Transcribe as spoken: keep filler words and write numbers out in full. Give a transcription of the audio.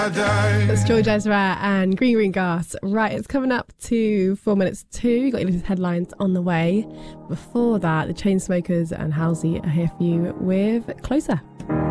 That's George Ezra and Green Green Grass. Right, it's coming up to four minutes two. You've got your latest headlines on the way. Before that, the Chainsmokers and Halsey are here for you with Closer.